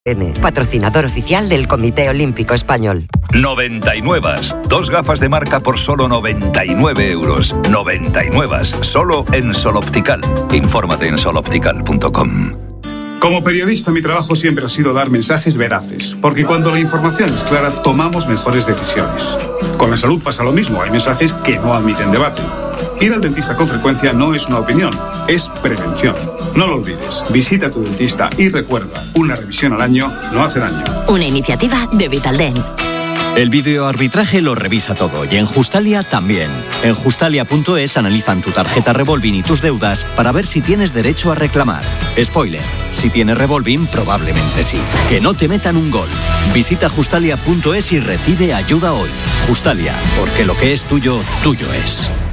Patrocinador oficial del Comité Olímpico Español. 99. 2 gafas de marca por solo 99 euros. 99. Solo en Sol Optical. Infórmate en soloptical.com. Como periodista, mi trabajo siempre ha sido dar mensajes veraces, porque cuando la información es clara, tomamos mejores decisiones. Con la salud pasa lo mismo, hay mensajes que no admiten debate. Ir al dentista con frecuencia no es una opinión, es prevención. No lo olvides, visita a tu dentista y recuerda, una revisión al año no hace daño. Una iniciativa de Vitaldent. El videoarbitraje lo revisa todo y en Justalia también. En Justalia.es analizan tu tarjeta Revolving y tus deudas para ver si tienes derecho a reclamar. Spoiler, si tienes Revolving probablemente sí. Que no te metan un gol. Visita Justalia.es y recibe ayuda hoy. Justalia, porque lo que es tuyo, tuyo es.